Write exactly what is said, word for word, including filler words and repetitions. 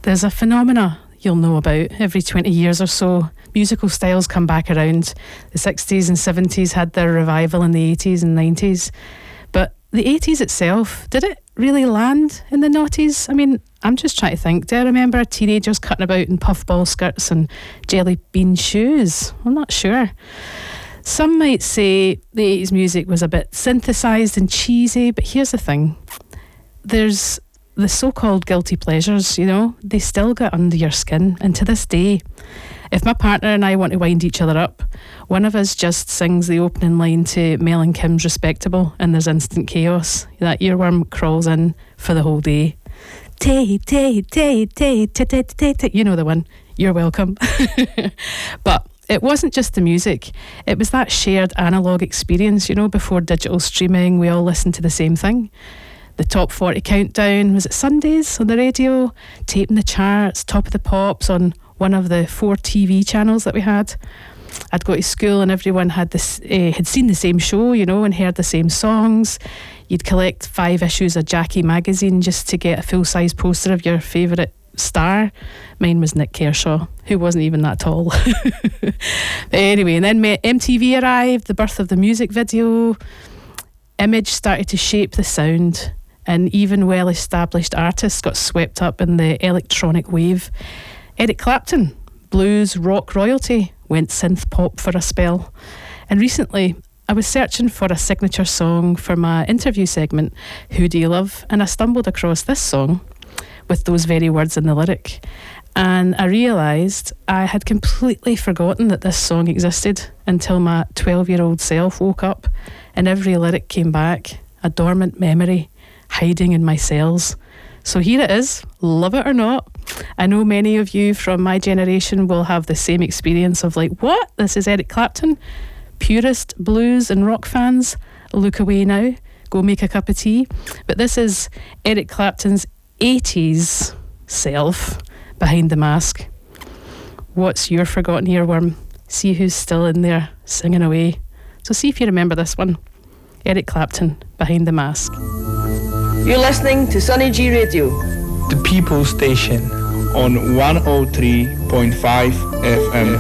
There's a phenomena you'll know about every twenty years or so. Musical styles come back around. The sixties and seventies had their revival in the eighties and nineties. But the eighties itself, did it really land in the noughties? I mean, I'm just trying to think. Do I remember teenagers cutting about in puffball skirts and jelly bean shoes? I'm not sure. Some might say the eighties music was a bit synthesised and cheesy, but here's the thing. There's the so-called guilty pleasures, you know, they still get under your skin. And to this day, if my partner and I want to wind each other up, one of us just sings the opening line to Mel and Kim's Respectable and there's instant chaos. That earworm crawls in for the whole day. Tay, tay, tay, tay, tay, tay, tay, tay. You know the one. You're welcome. But it wasn't just the music. It was that shared analogue experience, you know, before digital streaming, we all listened to the same thing. The top forty countdown, was it Sundays on the radio? Taping the charts, Top of the Pops on one of the four T V channels that we had. I'd go to school and everyone had this, uh, had seen the same show, you know, and heard the same songs. You'd collect five issues of Jackie magazine just to get a full-size poster of your favourite star. Mine was Nick Kershaw, who wasn't even that tall. But anyway, and then M T V arrived, the birth of the music video. Image started to shape the sound, and even well-established artists got swept up in the electronic wave. Eric Clapton, blues rock royalty, went synth pop for a spell. And recently, I was searching for a signature song for my interview segment, Who Do You Love? And I stumbled across this song with those very words in the lyric. And I realised I had completely forgotten that this song existed until my twelve-year-old self woke up and every lyric came back, a dormant memory hiding in my cells. So here it is, love it or not. I know many of you from my generation will have the same experience of like, what? This is Eric Clapton? Purist blues and rock fans, look away now, go make a cup of tea. But this is Eric Clapton's eighties self behind the mask. What's your forgotten earworm? See who's still in there singing away. So see if you remember this one. Eric Clapton, Behind the Mask. You're listening to Sunny G Radio, the People Station on one oh three point five F M.